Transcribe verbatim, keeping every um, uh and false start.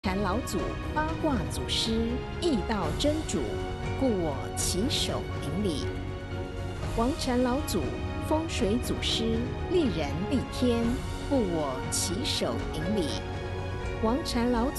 禅老祖、八卦祖师、易道真主，故我起手顶礼。王禅老祖、风水祖师、利人利天，故我起手顶礼。王禅老祖